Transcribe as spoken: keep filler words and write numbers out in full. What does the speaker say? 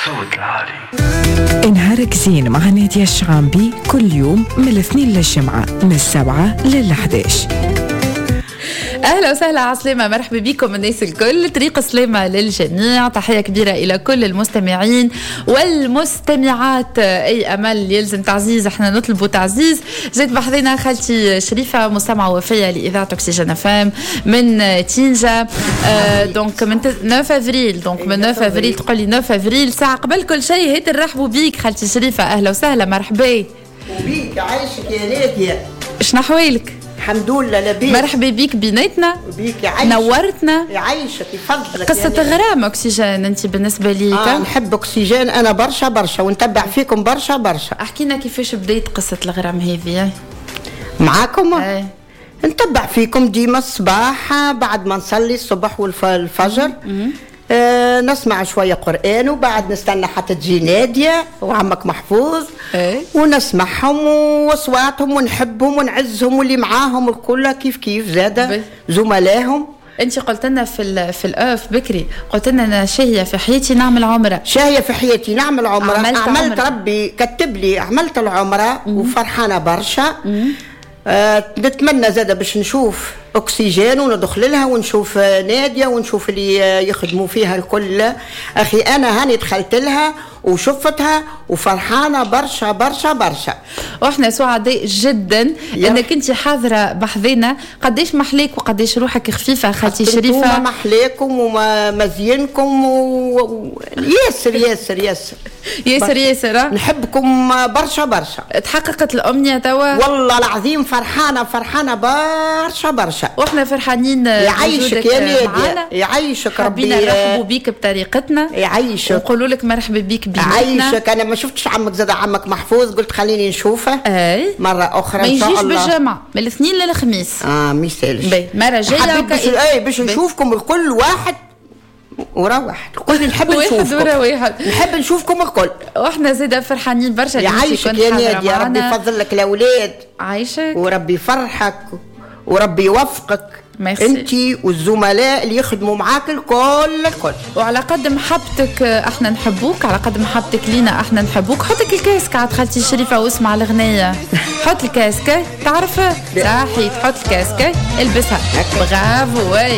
الصوت العالي. نهارك زين مع نادية الشعامبي كل يوم من الاثنين للجمعة من السبعة للحداش. أهلا وسهلا عسلامة، مرحبا بكم الناس الكل، طريق سلامة للجميع، تحية كبيرة إلى كل المستمعين والمستمعات. أي أمل يلزم تعزيز احنا نطلبوا تعزيز. جيت بحضينا خالتي شريفة مستمعة وفية لإذاعة أكسجين فام من تينجا. آه دونك من تسعة أفريل، دونك من تسعة أفريل تقولي تسعة أفريل ساعة قبل كل شيء. هيت نرحبوا بيك خالتي شريفة، أهلا وسهلا، مرحبا وبيك. عايشك يا نادية، شنو أحوالك؟ الحمد لله لبيك. مرحبا بيك بيناتنا، بيك يعيشك. نورتنا. يعيشك يفضلك. قصة غرام أكسجين أنت بالنسبة لي آه نحب أكسجين أنا برشا برشا ونتبع فيكم برشا برشا. أحكينا كيفاش بديت قصة الغرام هذه معاكم؟ أي. نتبع فيكم ديما الصباح بعد ما نصلي الصبح والفجر. آه نسمع شوية قرآن وبعد نستنى حتى تجي نادية وعمك محفوظ. أي. ونسمعهم واصواتهم ونحبهم ونعزهم واللي معاهم الكل كيف كيف زادة زملائهم. انت قلت لنا في ال في الاف بكري، قلت لنا انا شاهيه في حياتي نعمل عمره. شاهيه في حياتي نعمل عمره. عملت, عملت عمرة. ربي كتب لي عملت العمره وفرحانه برشا. آه نتمنى زاده باش نشوف اكسجين وندخل لها ونشوف ناديه ونشوف اللي يخدموا فيها الكل. اخي انا هاني دخلت لها وشفتها وفرحانه برشا برشا برشا. واحنا سعداء جدا انك انت حاضره بحذنا. قديش محليك وقديش روحك خفيفه خالتي شريفه. محليكم ومزينكم و... ياسر ياسر ياسر ياسر ياسر. نحبكم برشا برشا. تحققت الامنيه توا والله العظيم. فرحانه فرحانه برشا برشا. واحنا فرحانين. يعيشك يا نادية، يعيشك ربي. نرحبوا بيك بطريقتنا، يعيشك ونقولوا لك مرحبا بيك بينا. عايشك. انا ما شفتش عمك زاد عمك محفوظ، قلت خليني نشوفه اي مره اخرى ان شاء الله. ما يجيش بالجمعه من الاثنين للخميس. اه ما يسالش. مره جايه باش اي باش نشوفكم الكل واحد ورا واحد. الكل نحب نشوفكم واحد ورا واحد. نحب نشوفكم الكل. واحنا زاده فرحانين برشا. يعيشك يا نادية، ربي يفضل لك الاولاد. عايشك وربي يفرحك وربي يوفقك انت والزملاء اللي يخدموا معاك الكل الكل. وعلى قد محبتك احنا نحبوك، على قد محبتك لينا احنا نحبوك. حطك الكاسك عاد خالتي شريفه واسمع الغنيه. حط الكاسك تعرف صحي، تحط الكاسك البسها. برافو.